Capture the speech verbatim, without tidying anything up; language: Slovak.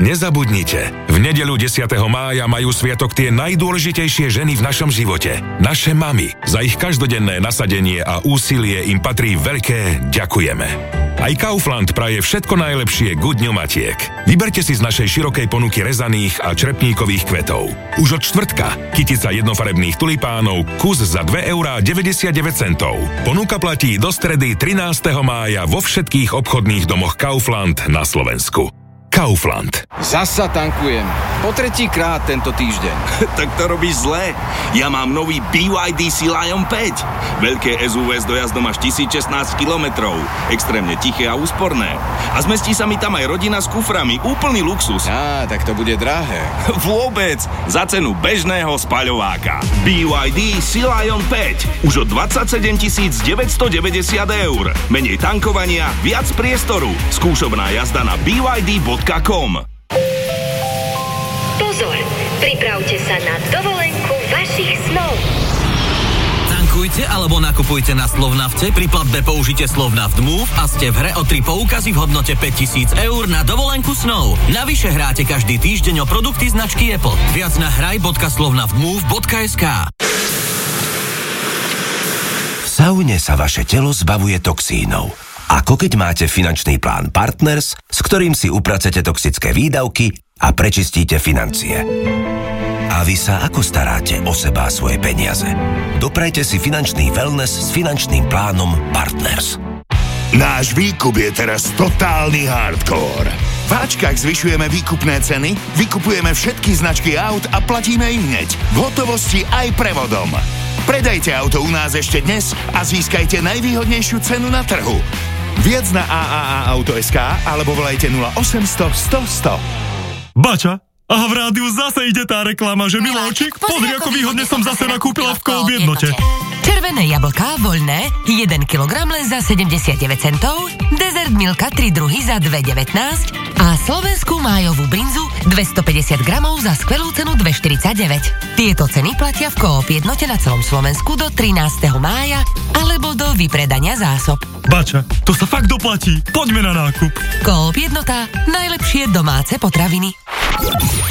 Nezabudnite, v nedeľu desiateho mája majú sviatok tie najdôležitejšie ženy v našom živote. Naše mamy. Za ich každodenné nasadenie a úsilie im patrí veľké ďakujeme. Aj Kaufland praje všetko najlepšie k dňu matiek. Vyberte si z našej širokej ponuky rezaných a črepníkových kvetov. Už od štvrtka kytica jednofarebných tulipánov kus za dve eurá deväťdesiatdeväť centov. Ponuka platí do stredy trinásteho mája vo všetkých obchodných domoch Kaufland na Slovensku. Kaufland. Zasa tankujem. Po tretí krát tento týždeň. Tak to robíš zle. Ja mám nový bé vaj dé Sea Lion päť. Veľké es ú vé s dojazdom až tisíc šestnásť kilometrov. Extrémne tiché a úsporné. A zmestí sa mi tam aj rodina s kuframi. Úplný luxus. Á, tak to bude drahé. Vôbec. Za cenu bežného spaľováka. bé vaj dé Sea Lion päť. Už od dvadsaťsedem tisíc deväťstodeväťdesiat eur. Menej tankovania, viac priestoru. Skúšobná jazda na bé vaj dé bodka com. Pozor, pripravte sa na dovolenku vašich snov. Tankujte alebo nakupujte na Slovnafte, pri platbe použite Slovnaft Move a ste v hre o tri poukazy v hodnote päťtisíc eur na dovolenku snov. Navyše hráte každý týždeň o produkty značky Apple. Viac na hraj bodka slovnaftmove bodka es ká. V saune sa vaše telo zbavuje toxínov. Ako keď máte finančný plán Partners, s ktorým si upracete toxické výdavky a prečistíte financie. A vy sa ako staráte o seba a svoje peniaze? Doprajte si finančný wellness s finančným plánom Partners. Náš výkup je teraz totálny hardcore. V Ačkách zvyšujeme výkupné ceny, vykupujeme všetky značky aut a platíme ich hneď. V hotovosti aj prevodom. Predajte auto u nás ešte dnes a získajte najvýhodnejšiu cenu na trhu. Viac na á á á auto bodka es ká alebo volajte nula osemsto sto sto. Bača, a v rádiu zase ide tá reklama, že Miláčik, pozri, ako výhodne som zase nakúpila v Coop jednote. Červené jablká voľné, jeden kilogram len za sedemdesiatdeväť centov, dezert Milka tri druhy za dva devätnásť a slovenskú májovú brinzu dvestopäťdesiat gramov za skvelú cenu dva štyridsaťdeväť. Tieto ceny platia v Coop jednote na celom Slovensku do trinásteho mája alebo do vypredania zásob. Bača, to sa fakt doplatí. Poďme na nákup. Coop jednota, najlepšie domáce potraviny.